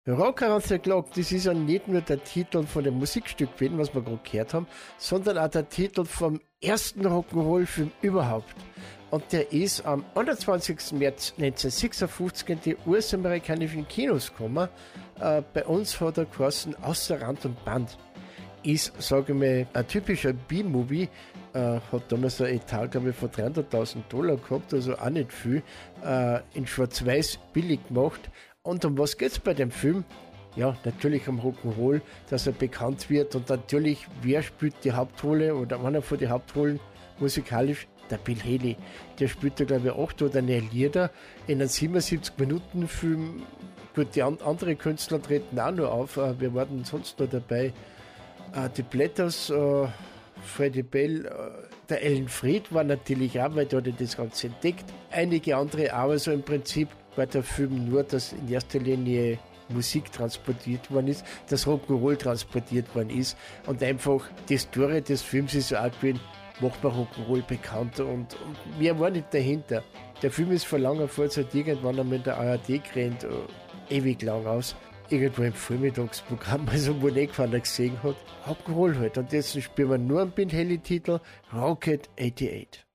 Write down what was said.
Rock Around the Clock, das ist ja nicht nur der Titel von dem Musikstück gewesen, was wir gerade gehört haben, sondern auch der Titel vom ersten Rock'n'Roll-Film überhaupt. Und der ist am 21. März 1956 in die US-amerikanischen Kinos gekommen. Bei uns hat er geheißen Außer Rand und Band. Ist, sage ich mal, ein typischer B-Movie. Hat damals ein Etat, glaube ich, von $300.000 gehabt, also auch nicht viel. In Schwarz-Weiß billig gemacht. Und um was geht's bei dem Film? Ja, natürlich um Rock'n'Roll, dass er bekannt wird. Und natürlich, wer spielt die Hauptrolle oder einer von den Hauptrollen musikalisch? Der Bill Haley. Der spielt da, glaube ich, 8 oder 9 Lieder in einem 77-Minuten-Film. Gut, die andere Künstler treten auch noch auf. Wir waren sonst noch dabei. Die Platters, Freddie Bell, der Alan Freed war natürlich auch, weil der hat das Ganze entdeckt. Einige andere auch, also im Prinzip war der Film nur, dass in erster Linie Musik transportiert worden ist, dass Rock'n'Roll transportiert worden ist und einfach die Story des Films ist auch gewesen, macht man Rock'n'Roll bekannt und mehr war nicht dahinter. Der Film ist vor langer Vorzeit irgendwann einmal in der ARD gerannt, ewig lang aus. Irgendwo im Vormittagsprogramm, also wo nicht keiner gesehen hat, Rock'n'Roll halt. Und jetzt spielen wir nur einen Bill Haley-Titel, Rocket 88.